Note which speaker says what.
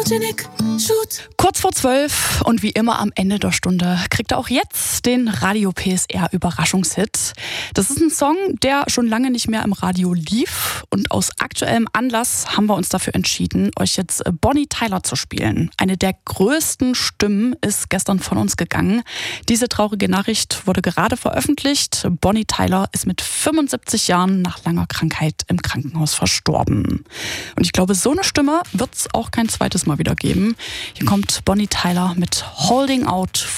Speaker 1: Kurz vor 12 und wie immer am Ende der Stunde kriegt er auch jetzt den Radio PSR Überraschungshit. Das ist ein Song, der schon lange nicht mehr im Radio lief und aus aktuellem Anlass haben wir uns dafür entschieden, euch jetzt Bonnie Tyler zu spielen. Eine der größten Stimmen ist gestern von uns gegangen. Diese traurige Nachricht wurde gerade veröffentlicht. Bonnie Tyler ist mit 75 Jahren nach langer Krankheit im Krankenhaus verstorben. Und ich glaube, so eine Stimme wird es auch kein zweites Mal wieder geben. Hier kommt Bonnie Tyler mit Holding Out